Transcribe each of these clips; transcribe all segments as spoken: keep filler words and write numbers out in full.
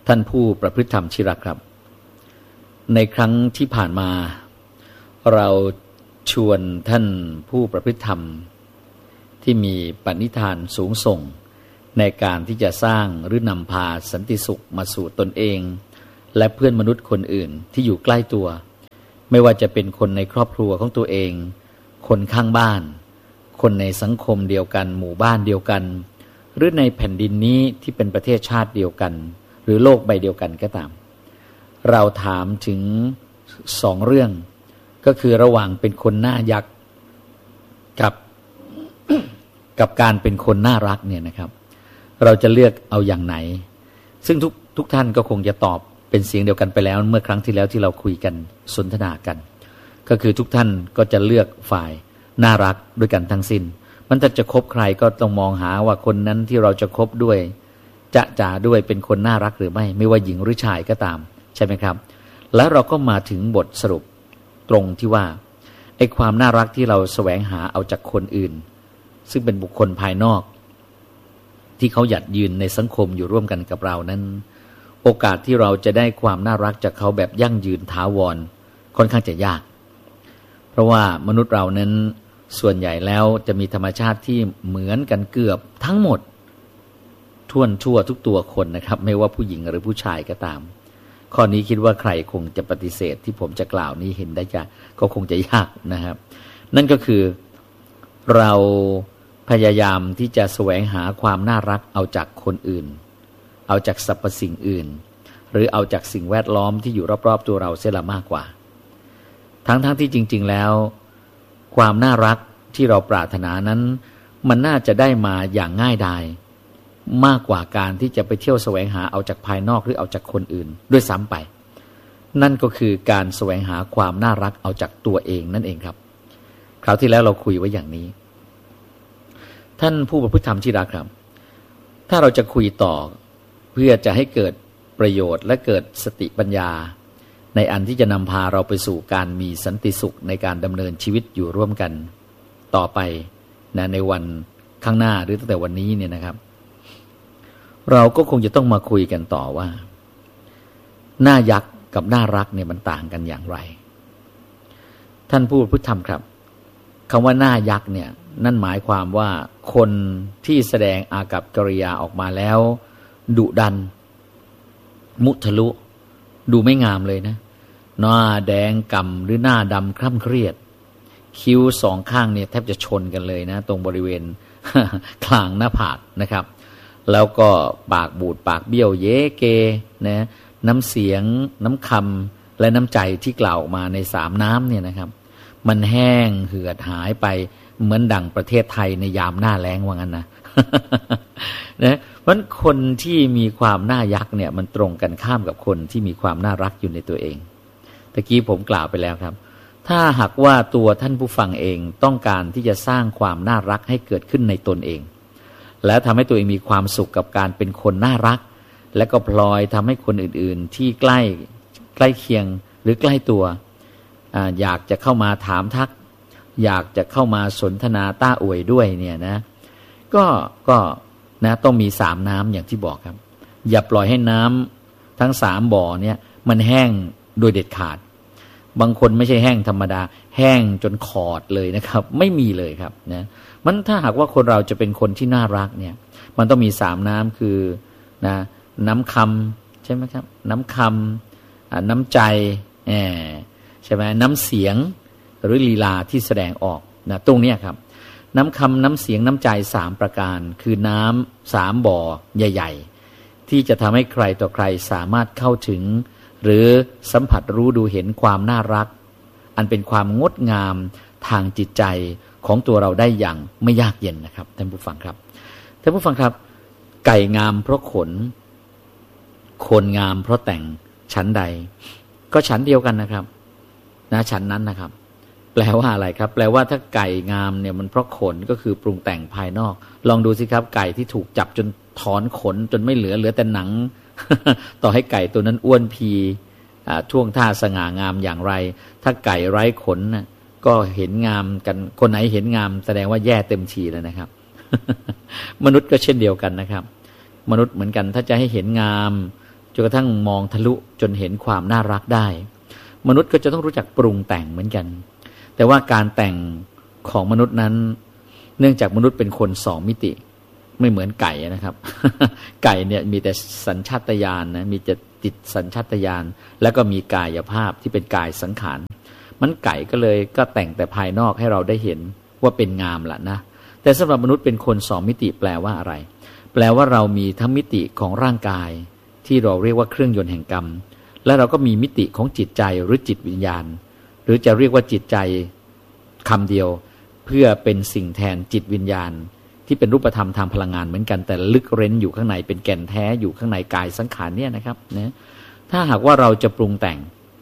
ท่านผู้ประพฤติธรรมที่รักครับในครั้งที่ผ่านมาเราชวนท่านผู้ประพฤติธรรมที่มีปณิธานสูงส่งในการที่จะสร้างหรือนำพาสันติสุขมาสู่ตนเองและเพื่อนมนุษย์คนอื่นที่อยู่ใกล้ตัวไม่ว่าจะเป็นคนในครอบครัวของตัวเองคนข้างบ้านคนในสังคมเดียวกันหมู่บ้านเดียวกันหรือในแผ่นดินนี้ที่เป็นประเทศชาติเดียวกันหรือโลกใบเดียวกันก็ตามเราถามถึงสองเรื่องก็คือระหว่างเป็นคนหน้ายักษ์กับ กับการเป็นคนน่ารักเนี่ยนะครับเราจะเลือกเอาอย่างไหนซึ่งทุกทุกท่านก็คงจะตอบเป็นเสียงเดียวกันไปแล้วเมื่อครั้งที่แล้วที่เราคุยกันสนทนากันก็คือทุกท่านก็จะเลือกฝ่ายน่ารักด้วยกันทั้งสิ้นมันจะจะคบใครก็ต้องมองหาว่าคนนั้นที่เราจะคบด้วยจะจ่าด้วยเป็นคนน่ารักหรือไม่ไม่ว่าหญิงหรือชายก็ตามใช่ไหมครับแล้วเราก็มาถึงบทสรุปตรงที่ว่าไอ้ความน่ารักที่เราแสวงหาเอาจากคนอื่นซึ่งเป็นบุคคลภายนอกที่เขาหยัดยืนในสังคมอยู่ร่วมกันกับเรานั้นโอกาสที่เราจะได้ความน่ารักจากเขาแบบยั่งยืนถาวรค่อนข้างจะยากเพราะว่ามนุษย์เรานั้นส่วนใหญ่แล้วจะมีธรรมชาติที่เหมือนกันเกือบทั้งหมดท่วนทั่วทุกตัวคนนะครับไม่ว่าผู้หญิงหรือผู้ชายก็ตามข้อนี้คิดว่าใครคงจะปฏิเสธที่ผมจะกล่าวนี้เห็นได้จะก็คงจะยากนะครับนั่นก็คือเราพยายามที่จะแสวงหาความน่ารักเอาจากคนอื่นเอาจากสรรพสิ่งอื่นหรือเอาจากสิ่งแวดล้อมที่อยู่รอบๆตัวเราเสียละมากกว่าทั้งๆที่จริงๆแล้วความน่ารักที่เราปรารถนานั้นมันน่าจะได้มาอย่างง่ายดายมากกว่าการที่จะไปเที่ยวแสวงหาเอาจากภายนอกหรือเอาจากคนอื่นด้วยซ้ำไปนั่นก็คือการแสวงหาความน่ารักเอาจากตัวเองนั่นเองครับคราวที่แล้วเราคุยไว้อย่างนี้ท่านผู้ประพฤติธรรมที่รักครับถ้าเราจะคุยต่อเพื่อจะให้เกิดประโยชน์และเกิดสติปัญญาในอันที่จะนำพาเราไปสู่การมีสันติสุขในการดำเนินชีวิตอยู่ร่วมกันต่อไปนะในวันข้างหน้าหรือตั้งแต่วันนี้เนี่ยนะครับเราก็คงจะต้องมาคุยกันต่อว่าหน้ายักษ์กับน่ารักเนี่ยมันต่างกันอย่างไรท่านผู้ประพฤติธรรมครับคำว่าหน้ายักษ์เนี่ยนั่นหมายความว่าคนที่แสดงอากัปกิริยาออกมาแล้วดุดันมุทะลุดูไม่งามเลยนะหน้าแดงก่ำหรือหน้าดำคร่ำเครียดคิ้วสองข้างเนี่ยแทบจะชนกันเลยนะตรงบริเวณ คลางหน้าผากนะครับแล้วก็ปากบูดปากเบี้ยวเย้เกนะน้ำเสียงน้ำคำและน้ำใจที่กล่าวออกมาในสามน้ำเนี่ยนะครับมันแห้งเหือดหายไปเหมือนดั่งประเทศไทยในยามหน้าแล้งว่างั้นนะ นะเพราะคนที่มีความน่ายักษ์เนี่ยมันตรงกันข้ามกับคนที่มีความน่ารักอยู่ในตัวเองตะกี้ผมกล่าวไปแล้วครับถ้าหากว่าตัวท่านผู้ฟังเองต้องการที่จะสร้างความน่ารักให้เกิดขึ้นในตนเองและทำให้ตัวเองมีความสุขกับการเป็นคนน่ารักและก็พลอยทำให้คนอื่นๆที่ใกล้ใกล้เคียงหรือใกล้ตัว อ, อยากจะเข้ามาถามทักอยากจะเข้ามาสนทนาต้าอวยด้วยเนี่ยนะก็ก็นะต้องมีสามน้ำอย่างที่บอกครับอย่าปล่อยให้น้ำทั้งสามบ่อเนี่ยมันแห้งโดยเด็ดขาดบางคนไม่ใช่แห้งธรรมดาแห้งจนขอดเลยนะครับไม่มีเลยครับนะมันถ้าหากว่าคนเราจะเป็นคนที่น่ารักเนี่ยมันต้องมีสามน้ำคือนะน้ำคำใช่ไหมครับน้ำคำน้ำใจใช่ไหมน้ำเสียงหรือลีลาที่แสดงออกนะตรงนี้ครับน้ำคำน้ำเสียงน้ำใจสามประการคือน้ำสามบ่อใหญ่ๆที่จะทำให้ใครต่อใครสามารถเข้าถึงหรือสัมผัสรู้ดูเห็นความน่ารักอันเป็นความงดงามทางจิตใจของตัวเราได้อย่างไม่ยากเย็นนะครับท่านผู้ฟังครับท่านผู้ฟังครับไก่งามเพราะขนคนงามเพราะแต่งชั้นใดก็ชั้นเดียวกันนะครับนะชั้นนั้นนะครับแปลว่าอะไรครับแปลว่าถ้าไก่งามเนี่ยมันเพราะขนก็คือปรุงแต่งภายนอกลองดูสิครับไก่ที่ถูกจับจนถอนขนจนไม่เหลือเหลือแต่หนัง ต่อให้ไก่ตัวนั้นอ้วนพีท่วงท่าสง่างามอย่างไรถ้าไก่ไร้ขนนะก็เห็นงามกันคนไหนเห็นงามแสดงว่าแย่เต็มทีแล้วนะครับ มนุษย์ก็เช่นเดียวกันนะครับมนุษย์เหมือนกันถ้าจะให้เห็นงามจนกระทั่งมองทะลุจนเห็นความน่ารักได้มนุษย์ก็จะต้องรู้จักปรุงแต่งเหมือนกันแต่ว่าการแต่งของมนุษย์นั้นเนื่องจากมนุษย์เป็นคนสองมิติไม่เหมือนไก่นะครับ ไก่เนี่ยมีแต่สัญชาตญาณนะมีแต่จิตสัญชาตญาณแล้วก็มีกายภาพที่เป็นกายสังขารมันไก่ก็เลยก็แต่งแต่ภายนอกให้เราได้เห็นว่าเป็นงามละนะแต่สำหรับมนุษย์เป็นคนสองมิติแปลว่าอะไรแปลว่าเรามีทั้งมิติของร่างกายที่เราเรียกว่าเครื่องยนต์แห่งกรรมและเราก็มีมิติของจิตใจหรือจิตวิญญาณหรือจะเรียกว่าจิตใจคำเดียวเพื่อเป็นสิ่งแทนจิตวิญญาณที่เป็นรูปธรรมทางพลังงานเหมือนกันแต่ลึกเร้นอยู่ข้างในเป็นแก่นแท้อยู่ข้างในกายสังขารเนี่ยนะครับนะถ้าหากว่าเราจะปรุงแต่ง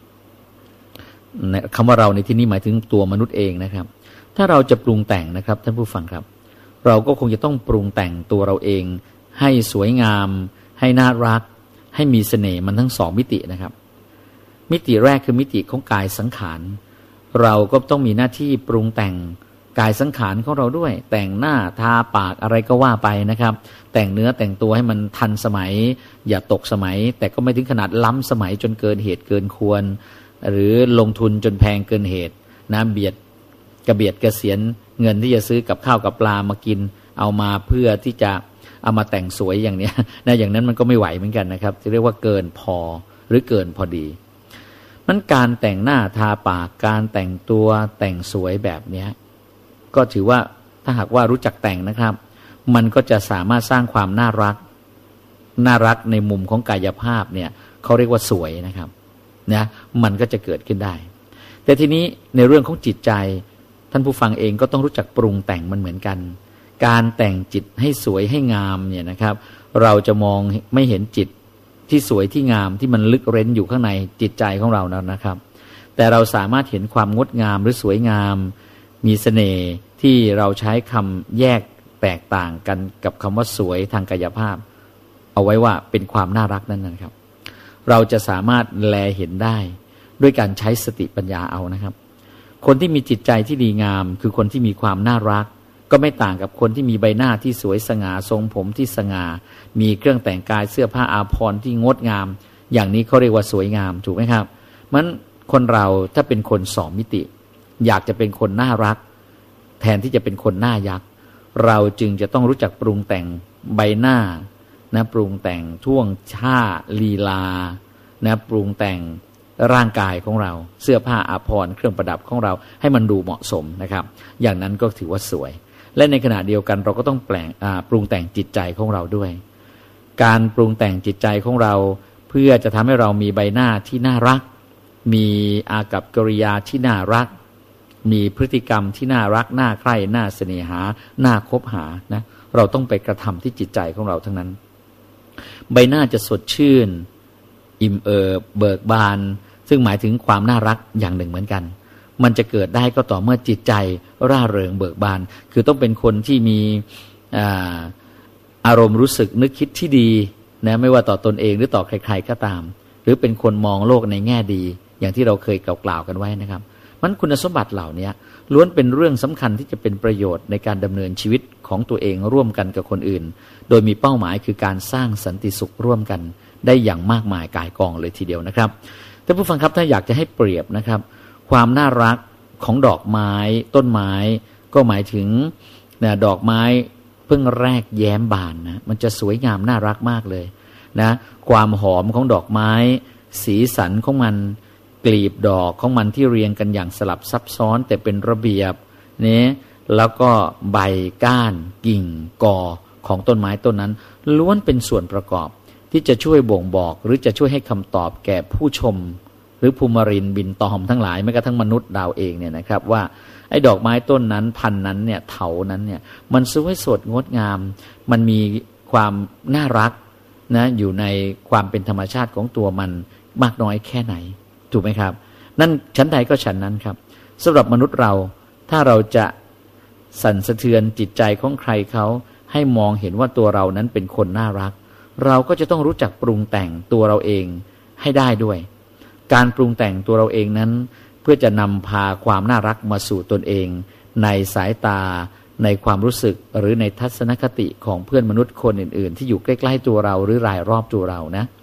คำว่าเราในที่นี้หมายถึงตัวมนุษย์เองนะครับถ้าเราจะปรุงแต่งนะครับท่านผู้ฟังครับเราก็คงจะต้องปรุงแต่งตัวเราเองให้สวยงามให้น่ารักให้มีเสน่ห์มันทั้งสองมิตินะครับมิติแรกคือมิติของกายสังขารเราก็ต้องมีหน้าที่ปรุงแต่งกายสังขารของเราด้วยแต่งหน้าทาปากอะไรก็ว่าไปนะครับแต่งเนื้อแต่งตัวให้มันทันสมัยอย่าตกสมัยแต่ก็ไม่ถึงขนาดล้ำสมัยจนเกินเหตุเกินควรหรือลงทุนจนแพงเกินเหตุนะเบียดกระเบียดกระเสียนเงินที่จะซื้อกับข้าวกับปลามากินเอามาเพื่อที่จะเอามาแต่งสวยอย่างเนี้ยนะอย่างนั้นมันก็ไม่ไหวเหมือนกันนะครับจะเรียกว่าเกินพอหรือเกินพอดีนั้นการแต่งหน้าทาปากการแต่งตัวแต่งสวยแบบเนี้ยก็ถือว่าถ้าหากว่ารู้จักแต่งนะครับมันก็จะสามารถสร้างความน่ารักน่ารักในมุมของกายภาพเนี่ยเขาเรียกว่าสวยนะครับนะมันก็จะเกิดขึ้นได้แต่ทีนี้ในเรื่องของจิตใจท่านผู้ฟังเองก็ต้องรู้จักปรุงแต่งมันเหมือนกันการแต่งจิตให้สวยให้งามเนี่ยนะครับเราจะมองไม่เห็นจิตที่สวยที่งามที่มันลึกเร้นอยู่ข้างในจิตใจของเรานั้นนะครับแต่เราสามารถเห็นความงดงามหรือสวยงามมีเสน่ห์ที่เราใช้คำแยกแตกต่างกันกับคำว่าสวยทางกายภาพเอาไว้ว่าเป็นความน่ารักนั่นนะครับเราจะสามารถแลเห็นได้ด้วยการใช้สติปัญญาเอานะครับคนที่มีจิตใจที่ดีงามคือคนที่มีความน่ารักก็ไม่ต่างกับคนที่มีใบหน้าที่สวยสง่าทรงผมที่สง่ามีเครื่องแต่งกายเสื้อผ้าอาภรณ์ที่งดงามอย่างนี้เขาเรียกว่าสวยงามถูกไหมครับมันคนเราถ้าเป็นคนสองมิติอยากจะเป็นคนน่ารักแทนที่จะเป็นคนหน้ายักษ์เราจึงจะต้องรู้จักปรุงแต่งใบหน้านะปรุงแต่งท่วงท่าลีลานะปรุงแต่งร่างกายของเราเสื้อผ้าอาภรณ์เครื่องประดับของเราให้มันดูเหมาะสมนะครับอย่างนั้นก็ถือว่าสวยและในขณะเดียวกันเราก็ต้องแปลงปรุงแต่งจิตใจของเราด้วยการปรุงแต่งจิตใจของเราเพื่อจะทำให้เรามีใบหน้าที่น่ารักมีอากัปกิริยาที่น่ารักมีพฤติกรรมที่น่ารักน่าใคร่น่าเสน่หาน่าคบหานะเราต้องไปกระทำที่จิตใจของเราทั้งนั้นใบหน้าจะสดชื่นอิ่มเอิบเบิกบานซึ่งหมายถึงความน่ารักอย่างหนึ่งเหมือนกันมันจะเกิดได้ก็ต่อเมื่อจิตใจร่าเริงเบิกบานคือต้องเป็นคนที่มีอ่าอารมณ์รู้สึกนึกคิดที่ดีนะไม่ว่าต่อตนเองหรือต่อใครๆก็ตามหรือเป็นคนมองโลกในแง่ดีอย่างที่เราเคยกล่าวๆกันไว้นะครับมันคุณสมบัติเหล่านี้ล้วนเป็นเรื่องสำคัญที่จะเป็นประโยชน์ในการดำเนินชีวิตของตัวเองร่วมกันกับคนอื่นโดยมีเป้าหมายคือการสร้างสันติสุขร่วมกันได้อย่างมากมายกายกองเลยทีเดียวนะครับท่านผู้ฟังครับถ้าอยากจะให้เปรียบนะครับความน่ารักของดอกไม้ต้นไม้ก็หมายถึงนะดอกไม้เพิ่งแรกแย้มบานนะมันจะสวยงามน่ารักมากเลยนะความหอมของดอกไม้สีสันของมันกลีบดอกของมันที่เรียงกันอย่างสลับซับซ้อนแต่เป็นระเบียบนี่แล้วก็ใบก้านกิ่งกอของต้นไม้ต้นนั้นล้วนเป็นส่วนประกอบที่จะช่วยบ่งบอกหรือจะช่วยให้คำตอบแก่ผู้ชมหรือภูมิรินบินตอมทั้งหลายแม้กระทั่งมนุษย์ดาวเองเนี่ยนะครับว่าไอ้ดอกไม้ต้นนั้นพันนั้นเนี่ยเถานั้นเนี่ยมันสวยสดงดงามมันมีความน่ารักนะอยู่ในความเป็นธรรมชาติของตัวมันมากน้อยแค่ไหนถูกไหมครับนั่นชั้นใดก็ชั้นนั้นครับสำหรับมนุษย์เราถ้าเราจะสั่นสะเทือนจิตใจของใครเขาให้มองเห็นว่าตัวเรานั้นเป็นคนน่ารักเราก็จะต้องรู้จักปรุงแต่งตัวเราเองให้ได้ด้วยการปรุงแต่งตัวเราเองนั้นเพื่อจะนำพาความน่ารักมาสู่ตนเองในสายตาในความรู้สึกหรือในทัศนคติของเพื่อนมนุษย์คนอื่นๆที่อยู่ใกล้ๆตัวเราหรือรายรอบตัวเรานะ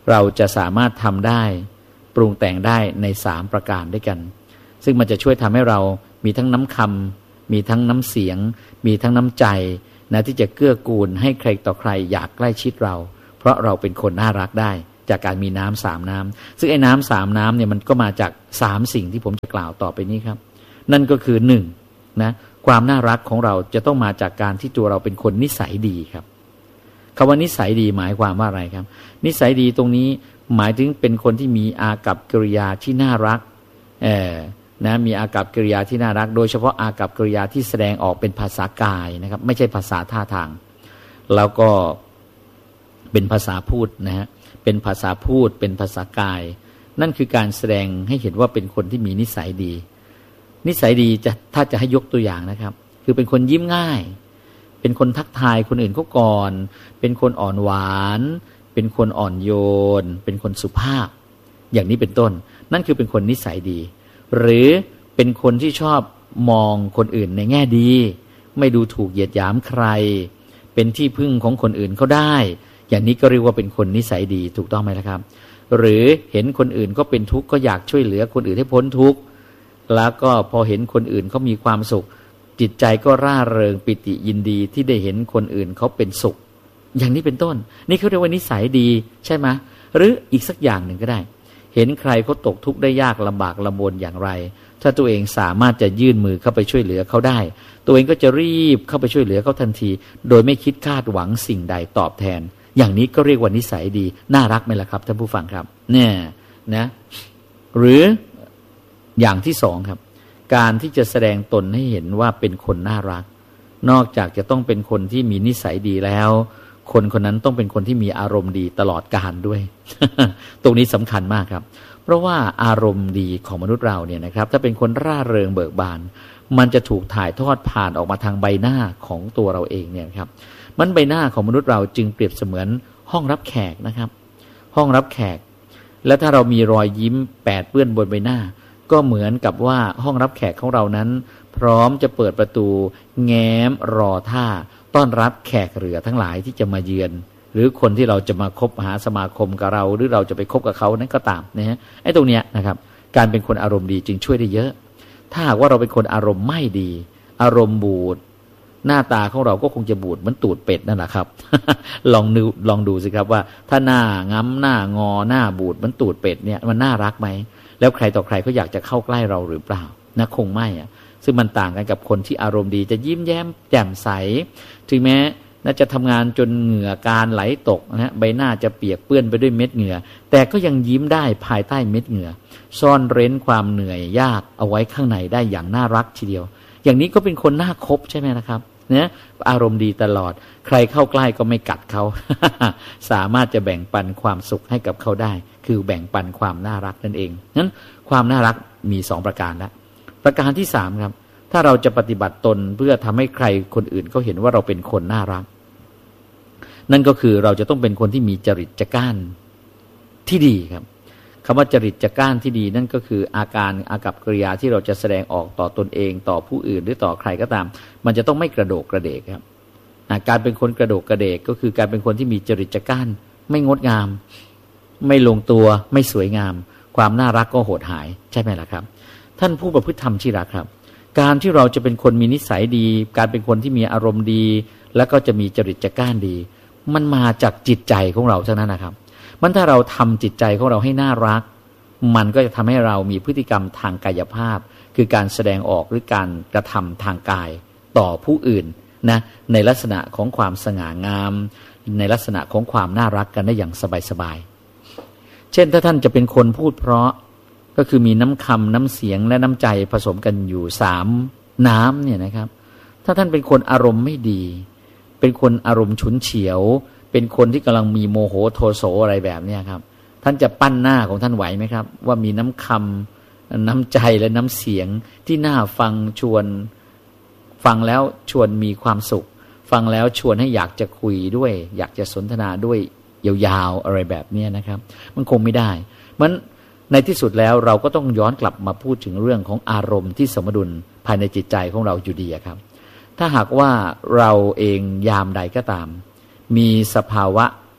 เราจะสามารถทำได้ปรุงแต่งได้ในสามประการด้วยกันซึ่งมันจะช่วยทำให้เรามีทั้งน้ำคำมีทั้งน้ำเสียงมีทั้งน้ำใจนะที่จะเกื้อกูลให้ใครต่อใครอยากใกล้ชิดเราเพราะเราเป็นคนน่ารักได้จากการมีน้ำสามน้ำซึ่งไอ้น้ำสามน้ำเนี่ยมันก็มาจากสามสิ่งที่ผมจะกล่าวต่อไปนี้ครับนั่นก็คือหนึ่งนะความน่ารักของเราจะต้องมาจากการที่ตัวเราเป็นคนนิสัยดีครับคำว่านิสัยดีหมายความว่าอะไรครับนิสัยดีตรงนี้หมายถึงเป็นคนที่มีอากัปกิริยาที่น่ารักเออนะมีอากัปกิริยาที่น่ารักโดยเฉพาะอากัปกิริยาที่แสดงออกเป็นภาษากายนะครับไม่ใช่ภาษาท่าทางแล้วก็เป็นภาษาพูดนะฮะเป็นภาษาพูดเป็นภาษากายนั่นคือการแสดงให้เห็นว่าเป็นคนที่มีนิสัยดีนิสัยดีจะถ้าจะให้ยกตัวอย่างนะครับคือเป็นคนยิ้มง่ายเป็นคนทักทายคนอื่นเขาก่อนเป็นคนอ่อนหวานเป็นคนอ่อนโยนเป็นคนสุภาพอย่างนี้เป็นต้นนั่นคือเป็นคนนิสัยดีหรือเป็นคนที่ชอบมองคนอื่นในแง่ดีไม่ดูถูกเหยียดหยามใครเป็นที่พึ่งของคนอื่นเขาได้อย่างนี้ก็เรียกว่าเป็นคนนิสัยดีถูกต้องไหมล่ะครับหรือเห็นคนอื่นก็เป็นทุกข์ก็อยากช่วยเหลือคนอื่นให้พ้นทุกข์แล้วก็พอเห็นคนอื่นเขามีความสุขจิตใจก็ร่าเริงปิติยินดีที่ได้เห็นคนอื่นเขาเป็นสุขอย่างนี้เป็นต้นนี่เขาเรียกว่านิสัยดีใช่ไหมหรืออีกสักอย่างหนึ่งก็ได้เห็นใครเขาตกทุกข์ได้ยากลำบากลำบนอย่างไรถ้าตัวเองสามารถจะยื่นมือเข้าไปช่วยเหลือเขาได้ตัวเองก็จะรีบเข้าไปช่วยเหลือเขาทันทีโดยไม่คิดคาดหวังสิ่งใดตอบแทนอย่างนี้ก็เรียกว่านิสัยดีน่ารักไหมล่ะครับท่านผู้ฟังครับเนี่ยนะหรืออย่างที่สองครับการที่จะแสดงตนให้เห็นว่าเป็นคนน่ารักนอกจากจะต้องเป็นคนที่มีนิสัยดีแล้วคนคนนั้นต้องเป็นคนที่มีอารมณ์ดีตลอดกาลด้วย ตรงนี้สำคัญมากครับเพราะว่าอารมณ์ดีของมนุษย์เราเนี่ยนะครับถ้าเป็นคนร่าเริงเบิกบานมันจะถูกถ่ายทอดผ่านออกมาทางใบหน้าของตัวเราเองเนี่ยครับมันใบหน้าของมนุษย์เราจึงเปรียบเสมือนห้องรับแขกนะครับห้องรับแขกและถ้าเรามีรอยยิ้มแปดเปื้อนบนใบหน้าก็เหมือนกับว่าห้องรับแขกของเรานั้นพร้อมจะเปิดประตูแง้มรอท่าต้อนรับแขกเรือทั้งหลายที่จะมาเยือนหรือคนที่เราจะมาคบหาสมาคมกับเราหรือเราจะไปคบกับเขานั้นก็ตามนะฮะไอ้ตรงเนี้ยนะครับการเป็นคนอารมณ์ดีจึงช่วยได้เยอะถ้าหากว่าเราเป็นคนอารมณ์ไม่ดีอารมณ์บูดหน้าตาของเราก็คงจะบูดเหมือนตูดเป็ดนั่นแหละครับ ลองดูลองดูสิครับว่าถ้าหน้าง้ำหน้างอหน้าบูดเหมือนตูดเป็ดเนี่ยมันน่ารักไหมแล้วใครต่อใครเขาอยากจะเข้าใกล้เราหรือเปล่านะคงไม่อะซึ่งมันต่างกันกับคนที่อารมณ์ดีจะยิ้มแย้มแจ่มใสถึงแม้น่าจะทำงานจนเหงื่อการไหลตกนะฮะใบหน้าจะเปียกเปื้อนไปด้วยเม็ดเหงื่อแต่ก็ยังยิ้มได้ภายใต้เม็ดเหงื่อซ่อนเร้นความเหนื่อยยากเอาไว้ข้างในได้อย่างน่ารักทีเดียวอย่างนี้ก็เป็นคนน่าคบใช่ไหมนะครับเนี่ยอารมณ์ดีตลอดใครเข้าใกล้ก็ไม่กัดเขา สามารถจะแบ่งปันความสุขให้กับเขาได้คือแบ่งปันความน่ารักนั่นเองนั้นความน่ารักมีสองประการแล้วประการที่สามครับถ้าเราจะปฏิบัติตนเพื่อทำให้ใครคนอื่นเขาเห็นว่าเราเป็นคนน่ารักนั่นก็คือเราจะต้องเป็นคนที่มีจริตจักร้านที่ดีครับคำว่าจริตจักร้านที่ดีนั่นก็คืออาการอากัปกิริยาที่เราจะแสดงออกต่อตนเองต่อผู้อื่นหรือต่อใครก็ตามมันจะต้องไม่กระโดกกระเดกครับการเป็นคนกระโดกกระเดกก็คือการเป็นคนที่มีจริตจักร้านไม่งดงามไม่ลงตัวไม่สวยงามความน่ารักก็โหดหายใช่ไหมล่ะครับท่านผู้ประพฤติธรรมที่รักครับการที่เราจะเป็นคนมีนิสัยดีการเป็นคนที่มีอารมณ์ดีแล้วก็จะมีจริตจักร้านดีมันมาจากจิตใจของเราเท่านั้นนะครับมันถ้าเราทำจิตใจของเราให้น่ารักมันก็จะทำให้เรามีพฤติกรรมทางกายภาพคือการแสดงออกหรือการกระทำทางกายต่อผู้อื่นนะในลักษณะของความสง่างามในลักษณะของความน่ารักกันได้อย่างสบายๆเช่นถ้าท่านจะเป็นคนพูดเพราะก็คือมีน้ำคำน้ำเสียงและน้ำใจผสมกันอยู่สามน้ำเนี่ยนะครับถ้าท่านเป็นคนอารมณ์ไม่ดีเป็นคนอารมณ์ฉุนเฉียวเป็นคนที่กำลังมีโมโหโทโสอะไรแบบนี้ครับท่านจะปั้นหน้าของท่านไหวไหมครับว่ามีน้ำคำน้ำใจและน้ำเสียงที่น่าฟังชวนฟังแล้วชวนมีความสุขฟังแล้วชวนให้อยากจะคุยด้วยอยากจะสนทนาด้วยยาวๆอะไรแบบนี้นะครับมันคงไม่ได้มันในที่สุดแล้วเราก็ต้องย้อนกลับมาพูดถึงเรื่องของอารมณ์ที่สมดุลภายในจิตใจของเราอยู่ดีครับถ้าหากว่าเราเองยามใดก็ตามมีสภาวะ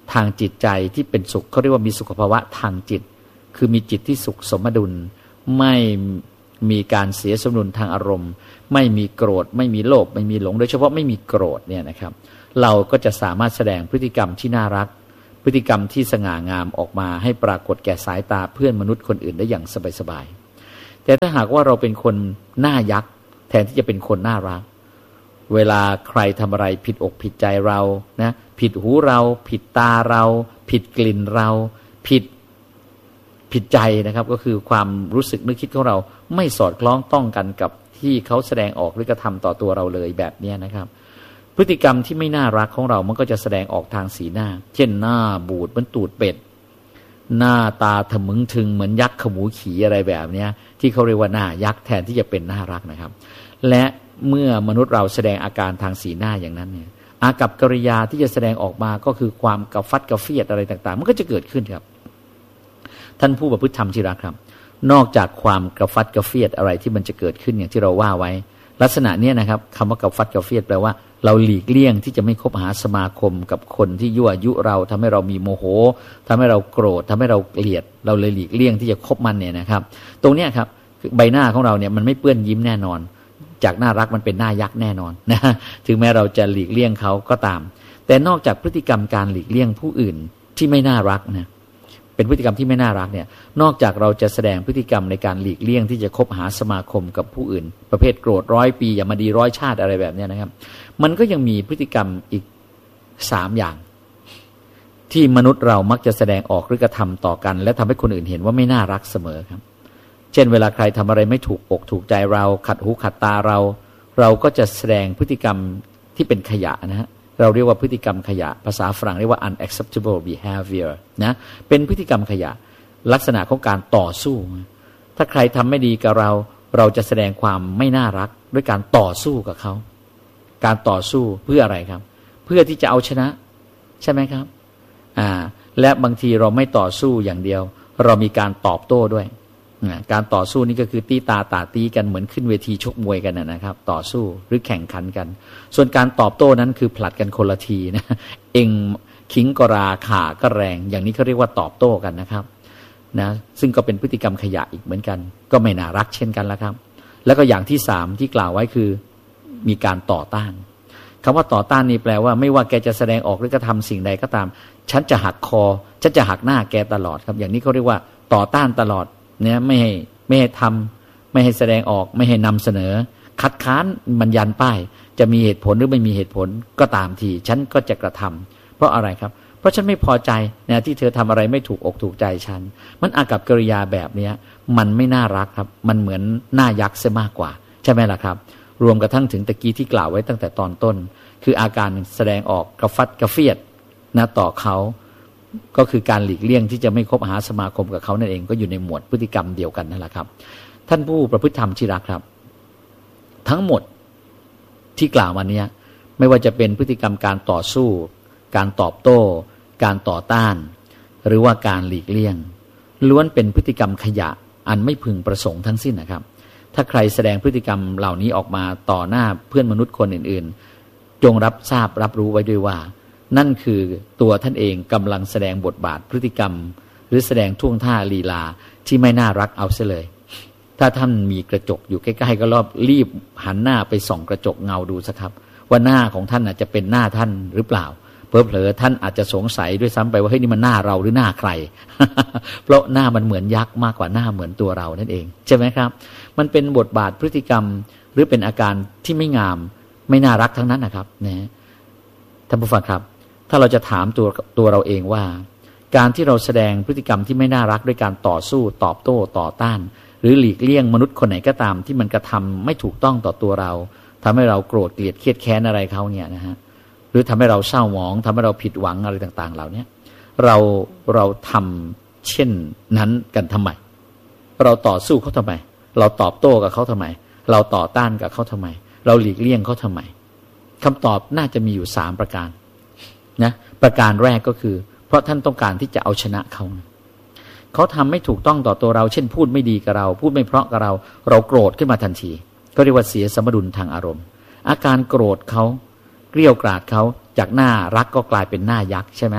ทางจิตใจที่เป็นสุขเขาเรียกว่ามีสุขภาวะทางจิตคือมีจิตที่สุขสมดุลไม่มีการเสียสมดุลทางอารมณ์ไม่มีโกรธไม่มีโลภไม่มีหลงโดยเฉพาะไม่มีโกรธเนี่ยนะครับเราก็จะสามารถแสดงพฤติกรรมที่น่ารักพฤติกรรมที่สง่างามออกมาให้ปรากฏแก่สายตาเพื่อนมนุษย์คนอื่นได้อย่างสบายๆแต่ถ้าหากว่าเราเป็นคนหน้ายักษ์แทนที่จะเป็นคนน่ารักเวลาใครทำอะไรผิดอกผิดใจเรานะผิดหูเราผิดตาเราผิดกลิ่นเราผิดผิดใจนะครับก็คือความรู้สึกนึกคิดของเราไม่สอดคล้องต้องกันกับที่เขาแสดงออกหรือกระทำต่อตัวเราเลยแบบนี้นะครับพฤติกรรมที่ไม่น่ารักของเรามันก็จะแสดงออกทางสีหน้าเช่นหน้าบูดเหมือนตูดเป็ดหน้าตาทะมึงถึงเหมือนยักษ์ขมูขีอะไรแบบนี้ที่เขาเรียกว่าหน้ายักษ์แทนที่จะเป็นน่ารักนะครับและเมื่อมนุษย์เราแสดงอาการทางสีหน้าอย่างนั้นเนี่ยอากัปกิริยาที่จะแสดงออกมาก็คือความกระฟัดกระเฟียดอะไรต่างๆมันก็จะเกิดขึ้นครับท่านผู้ประพฤติธรรมที่รักครับนอกจากความกระฟัดกระเฟียดอะไรที่มันจะเกิดขึ้นอย่างที่เราว่าไว้ลักษณะนี้นะครับคำว่ากระฟัดกระเฟียดแปลว่าเราหลีกเลี่ยงที่จะไม่คบหาสมาคมกับคนที่ยั่วยุเราทำให้เรามีโมโหทำให้เราโกรธทำให้เราเกลียดเราเลยหลีกเลี่ยงที่จะคบมันเนี่ยนะครับตรงเนี้ยครับใบหน้าของเราเนี่ยมันไม่เปื้อนยิ้มแน่นอนจากน่ารักมันเป็นหน้ายักษ์แน่นอนนะถึงแม้เราจะหลีกเลี่ยงเขาก็ตามแต่นอกจากพฤติกรรมการหลีกเลี่ยงผู้อื่นที่ไม่น่ารักนะเป็นพฤติกรรมที่ไม่น่ารักเนี่ยนอกจากเราจะแสดงพฤติกรรมในการหลีกเลี่ยงที่จะคบหาสมาคมกับผู้อื่นประเภทโกรธร้อยปีอย่ามาดีร้อยชาติอะไรแบบนี้นะครับมันก็ยังมีพฤติกรรมอีกสามอย่างที่มนุษย์เรามักจะแสดงออกหรือกระทำต่อกันและทำให้คนอื่นเห็นว่าไม่น่ารักเสมอครับเช่นเวลาใครทำอะไรไม่ถูกอกถูกใจเราขัดหูขัดตาเราเราก็จะแสดงพฤติกรรมที่เป็นขยะนะฮะเราเรียกว่าพฤติกรรมขยะภาษาฝรั่งเรียกว่า unacceptable behavior นะเป็นพฤติกรรมขยะลักษณะของการต่อสู้ถ้าใครทำไม่ดีกับเราเราจะแสดงความไม่น่ารักด้วยการต่อสู้กับเขาการต่อสู้เพื่ออะไรครับเพื่อที่จะเอาชนะใช่ไหมครับอ่าและบางทีเราไม่ต่อสู้อย่างเดียวเรามีการตอบโต้ด้วยการต่อสู้นี่ก็คือตีตาตาตีกันเหมือนขึ้นเวทีชกมวยกันนะครับต่อสู้หรือแข่งขันกันส่วนการตอบโต้นั้นคือผลัดกันคนละทีนะเองขิงกราขาก็แรงอย่างนี้เขาเรียกว่าตอบโต้กันนะครับนะซึ่งก็เป็นพฤติกรรมขยะอีกเหมือนกันก็ไม่น่ารักเช่นกันแล้วครับแล้วก็อย่างที่สามที่กล่าวไว้คือมีการต่อต้านคำว่าต่อต้านนี่แปลว่าไม่ว่าแกจะแสดงออกหรือกระทำสิ่งใดก็ตามฉันจะหักคอฉันจะหักหน้าแกตลอดครับอย่างนี้เขาเรียกว่าต่อต้านตลอดเนี่ยไม่ให้ไม่ให้ทำไม่ให้แสดงออกไม่ให้นำเสนอคัดค้านบัญญัติป้ายจะมีเหตุผลหรือไม่มีเหตุผลก็ตามทีฉันก็จะกระทำเพราะอะไรครับเพราะฉันไม่พอใจนะที่เธอทำอะไรไม่ถูกอกถูกใจฉันมันอากับกิริยาแบบนี้มันไม่น่ารักครับมันเหมือนหน้ายักษ์ซะมากกว่าใช่ไหมล่ะครับรวมกระทั่งถึงตะกี้ที่กล่าวไว้ตั้งแต่ตอนต้นคืออาการแสดงออกกระฟัดกระเฟียดนะต่อเขาก็คือการหลีกเลี่ยงที่จะไม่คบหาสมาคมกับเขานั่นเองก็อยู่ในหมวดพฤติกรรมเดียวกันนั่นแหละครับท่านผู้ประพฤติธรรมที่รักครับทั้งหมดที่กล่าวมานี้ไม่ว่าจะเป็นพฤติกรรมการต่อสู้การตอบโต้การต่อต้านหรือว่าการหลีกเลี่ยงล้วนเป็นพฤติกรรมขยะอันไม่พึงประสงค์ทั้งสิ้นนะครับถ้าใครแสดงพฤติกรรมเหล่านี้ออกมาต่อหน้าเพื่อนมนุษย์คนอื่นๆจงรับทราบรับรู้ไว้ด้วยว่านั่นคือตัวท่านเองกำลังแสดงบทบาทพฤติกรรมหรือแสดงท่วงท่าลีลาที่ไม่น่ารักเอาเสียเลยถ้าท่านมีกระจกอยู่ใกล้ๆก็รอบรีบหันหน้าไปส่องกระจกเงาดูสักครับว่าหน้าของท่านอาจจะเป็นหน้าท่านหรือเปล่าเผลอๆท่านอาจจะสงสัยด้วยซ้ำไปว่าเฮ้ยนี่มันหน้าเราหรือหน้าใคร เพราะหน้ามันเหมือนยักษ์มากกว่าหน้าเหมือนตัวเรานั่นเองใช่ไหมครับมันเป็นบทบาทพฤติกรรมหรือเป็นอาการที่ไม่งามไม่น่ารักทั้งนั้นนะครับนะท่านผู้ฟังครับถ้าเราจะถามตัวตัวเราเองว่าการที่เราแสดงพฤติกรรมที่ไม่น่ารักด้วยการต่อสู้ตอบโต้ต่อต้านหรือหลีกเลี่ยงมนุษย์คนไหนก็ตามที่มันกระทำไม่ถูกต้องต่อตัวเราทำให้เราโกรธเกลียดเครียดแค้นอะไรเขาเนี่ยนะฮะหรือทำให้เราเศร้าหมองทำให้เราผิดหวังอะไรต่างๆเหล่านี้เราเราทำเช่นนั้นกันทำไมเราต่อสู้เขาทำไมเราตอบโต้กับเขาทำไมเราต่อต้านกับเขาทำไมเราหลีกเลี่ยงเขาทำไมคำตอบน่าจะมีอยู่สามประการนะประการแรกก็คือเพราะท่านต้องการที่จะเอาชนะเขาเขาทำไม่ถูกต้องต่อตัวเราเช่นพูดไม่ดีกับเราพูดไม่เพราะกับเราเราโกรธขึ้นมาทันทีก็เรียกว่าเสียสมดุลทางอารมณ์อาการโกรธเขาเกลี้ยวกราดเขาจากหน้ารักก็กลายเป็นหน้ายักษ์ใช่ไหม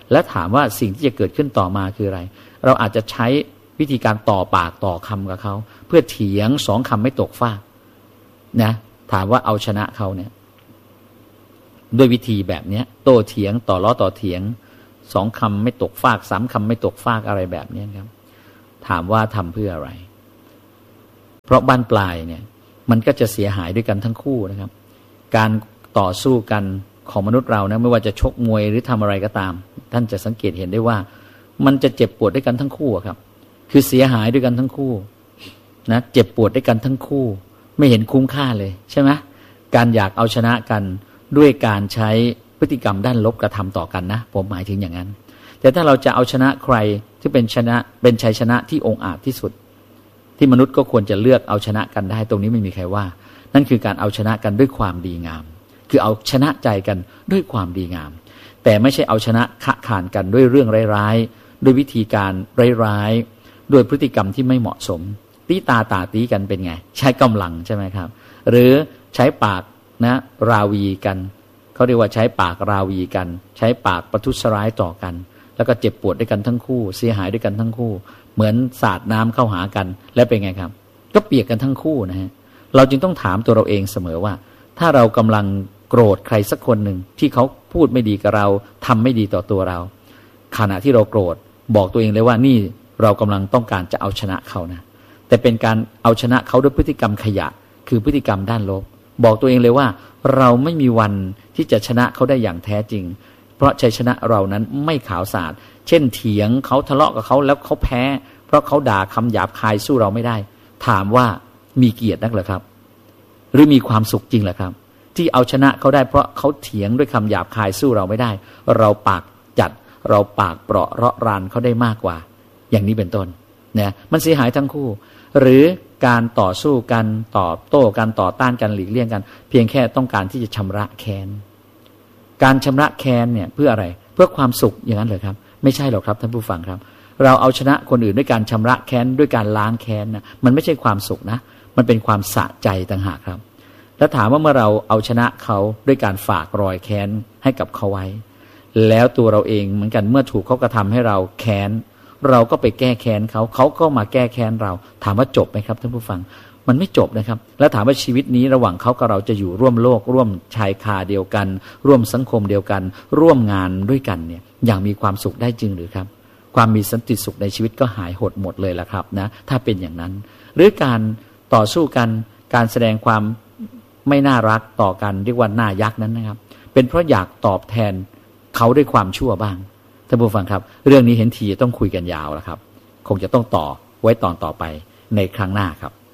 และถามว่าสิ่งที่จะเกิดขึ้นต่อมาคืออะไรเราอาจจะใช้วิธีการต่อปากต่อคำกับเขาเพื่อเถียงสองคำไม่ตกฟากนะถามว่าเอาชนะเขาเนี่ยด้วยวิธีแบบนี้โต้เถียงต่อล้อต่อเถียงสองคำไม่ตกฟากสามคำไม่ตกฟากอะไรแบบนี้ครับถามว่าทำเพื่ออะไรเพราะบ้านปลายเนี่ยมันก็จะเสียหายด้วยกันทั้งคู่นะครับการต่อสู้กันของมนุษย์เรานะไม่ว่าจะชกมวยหรือทำอะไรก็ตามท่านจะสังเกตเห็นได้ว่ามันจะเจ็บปวดด้วยกันทั้งคู่ครับคือเสียหายด้วยกันทั้งคู่นะเจ็บปวดด้วยกันทั้งคู่ไม่เห็นคุ้มค่าเลยใช่ไหมการอยากเอาชนะกันด้วยการใช้พฤติกรรมด้านลบกระทำต่อกันนะผมหมายถึงอย่างนั้นแต่ถ้าเราจะเอาชนะใครที่เป็นชนะเป็นชัยชนะที่องอาจที่สุดที่มนุษย์ก็ควรจะเลือกเอาชนะกันได้ตรงนี้ไม่มีใครว่านั่นคือการเอาชนะกันด้วยความดีงามคือเอาชนะใจกันด้วยความดีงามแต่ไม่ใช่เอาชนะขะขานกันด้วยเรื่องร้ายๆด้วยวิธีการร้ายๆด้วยพฤติกรรมที่ไม่เหมาะสมตีตาตาตีกันเป็นไงใช้กำลังใช่ไหมครับหรือใช้ปากนะราวีกันเขาเรียกว่าใช้ปากราวีกันใช้ปากประทุษร้ายต่อกันแล้วก็เจ็บปวดด้วยกันทั้งคู่เสียหายด้วยกันทั้งคู่เหมือนสาดน้ำเข้าหากันและเป็นไงครับก็เปียกกันทั้งคู่นะฮะเราจึงต้องถามตัวเราเองเสมอว่าถ้าเรากำลังโกรธใครสักคนหนึ่งที่เขาพูดไม่ดีกับเราทำไม่ดีต่อตัวเราขณะที่เราโกรธบอกตัวเองเลยว่านี่เรากำลังต้องการจะเอาชนะเขานะแต่เป็นการเอาชนะเขาด้วยพฤติกรรมขยะคือพฤติกรรมด้านลบบอกตัวเองเลยว่าเราไม่มีวันที่จะชนะเขาได้อย่างแท้จริงเพราะชัยชนะเรานั้นไม่ขาวสะอาดเช่นเถียงเขาทะเลาะกับเขาแล้วเขาแพ้เพราะเขาด่าคำหยาบคายสู้เราไม่ได้ถามว่ามีเกียรตินักเหรอครับหรือมีความสุขจริงเหรอครับที่เอาชนะเขาได้เพราะเขาเถียงด้วยคำหยาบคายสู้เราไม่ได้เราปากจัดเราปากเปราะเราะรานเขาได้มากกว่าอย่างนี้เป็นต้นเนี่ยมันเสียหายทั้งคู่หรือการต่อสู้กันตอบโต้กันต่อต้านกันหลีกเลี่ยงกันเพียงแค่ต้องการที่จะชำระแค้นการชำระแค้นเนี่ยเพื่ออะไรเพื่อความสุขอย่างนั้นเหรอครับไม่ใช่หรอกครับท่านผู้ฟังครับเราเอาชนะคนอื่นด้วยการชำระแค้นด้วยการล้างแค้นนะมันไม่ใช่ความสุขนะมันเป็นความสะใจต่างหากครับแล้วถามว่าเมื่อเราเอาชนะเขาด้วยการฝากรอยแค้นให้กับเขาไว้แล้วตัวเราเองเหมือนกันเมื่อถูกเขากระทำให้เราแค้นเราก็ไปแก้แค้นเขาเขาก็มาแก้แค้นเราถามว่าจบไหมครับท่านผู้ฟังมันไม่จบนะครับแล้วถามว่าชีวิตนี้ระหว่างเขากับเราจะอยู่ร่วมโลกร่วมชายคาเดียวกันร่วมสังคมเดียวกันร่วมงานด้วยกันเนี่ยอย่างมีความสุขได้จริงหรือครับความมีสันติสุขในชีวิตก็หายหดหมดเลยละครับนะถ้าเป็นอย่างนั้นหรือการต่อสู้กันการแสดงความไม่น่ารักต่อกันเรียกว่าหน้ายักษ์นั้นนะครับเป็นเพราะอยากตอบแทนเขาด้วยความชั่วบ้างท่านผู้ฟังครับเรื่องนี้เห็นทีจะต้องคุยกันยาวแล้วครับคงจะต้องต่อไว้ตอนต่อไปในครั้งหน้าครับ